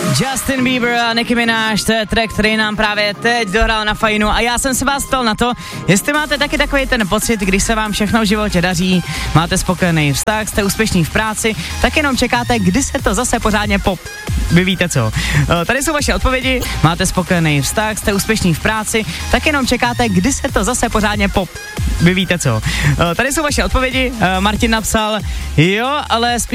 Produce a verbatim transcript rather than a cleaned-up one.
Justin Bieber a Nicki Minaj, to je track, který nám právě teď dohrál na Fajnu a já jsem se vás ptal na to, jestli máte taky takový ten pocit, když se vám všechno v životě daří, máte spokojený vztah, jste úspěšní v práci, tak jenom čekáte, kdy se to zase pořádně pop. Vy víte co. Tady jsou vaše odpovědi, máte spokojený vztah, jste úspěšní v práci, tak jenom čekáte, kdy se to zase pořádně pop. Vy víte co. Tady jsou vaše odpovědi, Martin napsal, jo, ale spíš